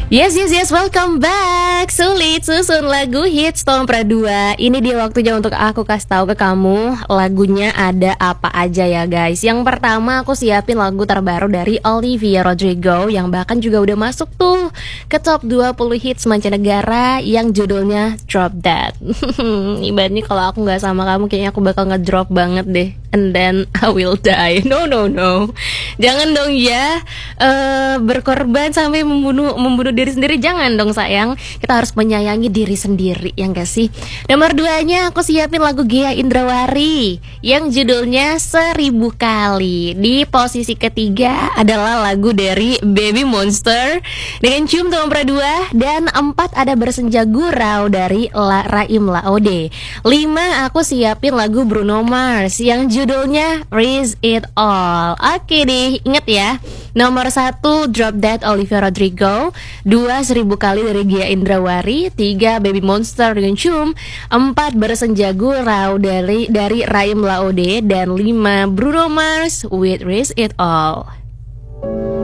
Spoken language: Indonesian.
Yes, welcome back. Sulit susun lagu hits tahun Pradua. Ini dia waktunya untuk aku kasih tahu ke kamu lagunya ada apa aja ya guys. Yang pertama aku siapin lagu terbaru dari Olivia Rodrigo yang bahkan juga udah masuk tuh ke top 20 hits mancanegara yang judulnya Drop That. Ibaratnya kalau aku nggak sama kamu kayaknya aku bakal ngedrop banget deh. And then I will die. No. Jangan dong ya. Berkorban sampai membunuh diri sendiri, jangan dong sayang. Kita harus menyayangi diri sendiri, ya gak sih? Nomor 2-nya aku siapin lagu Ghea Indrawari yang judulnya 1000 Kali. Di posisi ketiga adalah lagu dari Baby Monster dengan Cium tahun Pradua. Dan 4 ada Bersenja Gurau dari Raim Laode. 5 aku siapin lagu Bruno Mars yang judulnya Risk It All. Oke deh, inget ya. Nomor 1 Drop That Olivia Rodrigo, 2 1000 Kali dari Ghea Indrawari, 3 Baby Monster dengan Cium, 4 Bersenja Gurau dari Raim Laode, dan 5 Bruno Mars with Risk It All.